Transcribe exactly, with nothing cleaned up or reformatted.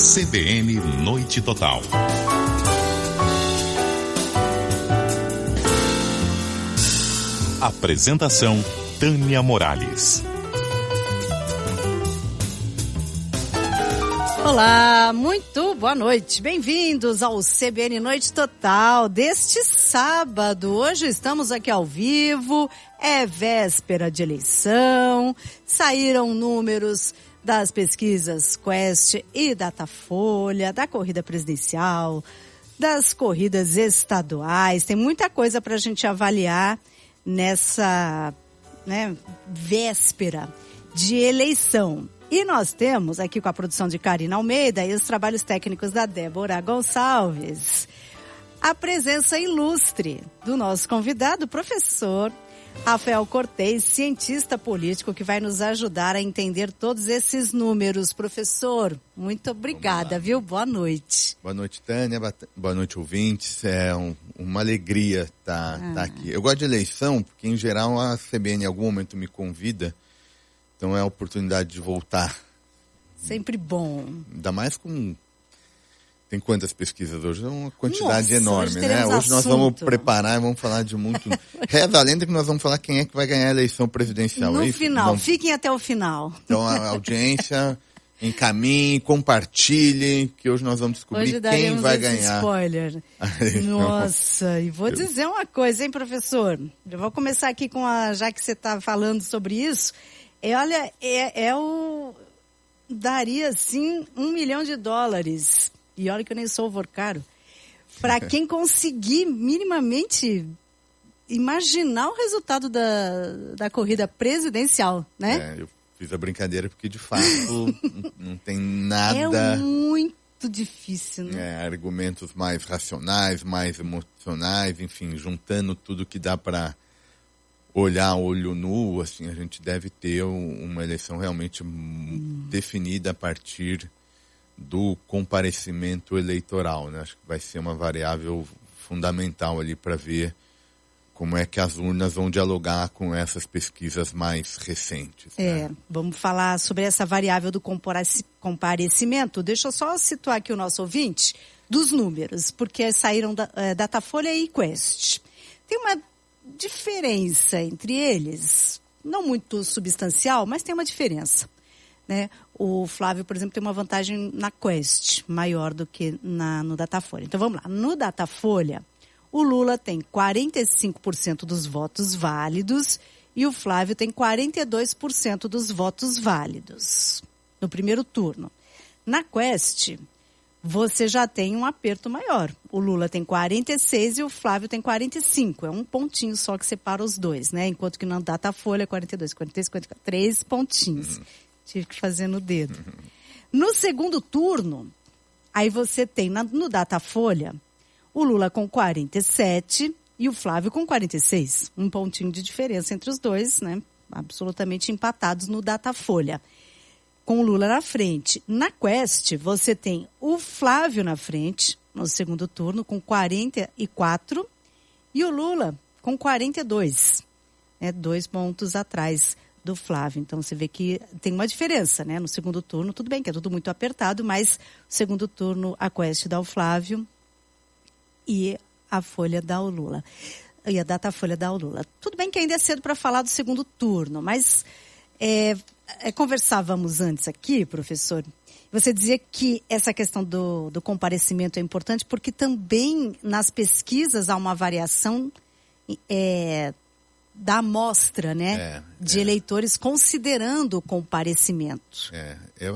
C B N Noite Total. Apresentação: Tânia Morales. Olá, muito boa noite. Bem-vindos ao C B N Noite Total deste sábado. Hoje estamos aqui ao vivo, é véspera de eleição, saíram números das pesquisas Quest e Datafolha, da corrida presidencial, das corridas estaduais. Tem muita coisa para a gente avaliar nessa, né, véspera de eleição. E nós temos aqui com a produção de Karina Almeida e os trabalhos técnicos da Débora Gonçalves, a presença ilustre do nosso convidado, professor Rafael Cortez, cientista político, que vai nos ajudar a entender todos esses números. Professor, muito obrigada, viu? Boa noite. Boa noite, Tânia. Boa noite, ouvintes. É um, uma alegria estar tá, ah. tá aqui. Eu gosto de eleição, porque em geral a C B N em algum momento me convida. Então é a oportunidade de voltar. Sempre bom. Ainda mais com... Tem quantas pesquisas hoje? É uma quantidade Nossa, enorme, hoje né? Hoje assunto. nós vamos preparar e vamos falar de muito... Reza a lenda que nós vamos falar quem é que vai ganhar a eleição presidencial. No é final, vamos... fiquem até o final. Então a audiência encaminhe, compartilhe, que hoje nós vamos descobrir quem vai ganhar. Spoiler. Nossa, e vou dizer uma coisa, hein, professor? Eu vou começar aqui com a... Já que você está falando sobre isso... É, olha, é, é o... Daria, sim, um milhão de dólares. E olha que eu nem sou caro. Para quem conseguir minimamente imaginar o resultado da, da corrida presidencial, né? É, eu fiz a brincadeira porque, de fato, não tem nada... É muito difícil, né? É, argumentos mais racionais, mais emocionais, enfim, juntando tudo que dá para... olhar olho nu, assim, a gente deve ter uma eleição realmente hum. definida a partir do comparecimento eleitoral, né? Acho que vai ser uma variável fundamental ali para ver como é que as urnas vão dialogar com essas pesquisas mais recentes. É, né? Vamos falar sobre essa variável do comparecimento. Deixa eu só situar aqui o nosso ouvinte dos números, porque saíram da, é, Datafolha e Quest. Tem uma diferença entre eles, não muito substancial, mas tem uma diferença, né? O Flávio, por exemplo, tem uma vantagem na Quest maior do que na, no Datafolha. Então vamos lá, no Datafolha, o Lula tem quarenta e cinco por cento dos votos válidos e o Flávio tem quarenta e dois por cento dos votos válidos no primeiro turno. Na Quest, você já tem um aperto maior. O Lula tem quarenta e seis e o Flávio tem quarenta e cinco. É um pontinho só que separa os dois, né? Enquanto que na Datafolha, quarenta e dois, quarenta e seis, quarenta e quatro, três pontinhos. Uhum. Tive que fazer no dedo. Uhum. No segundo turno, aí você tem na, no Datafolha, o Lula com quarenta e sete e o Flávio com quarenta e seis. Um pontinho de diferença entre os dois, né? Absolutamente empatados no Datafolha. Com o Lula na frente. Na Quest, você tem o Flávio na frente, no segundo turno, com quarenta e quatro, e o Lula com quarenta e dois, né, dois pontos atrás do Flávio. Então, você vê que tem uma diferença, né? No segundo turno, tudo bem que é tudo muito apertado, mas no segundo turno, a Quest dá o Flávio e a Folha dá o Lula. E a Datafolha dá o Lula. Tudo bem que ainda é cedo para falar do segundo turno, mas... É, é, conversávamos antes aqui, professor, você dizia que essa questão do, do comparecimento é importante porque também nas pesquisas há uma variação é, da amostra, né, é, de é. eleitores considerando o comparecimento. É, eu,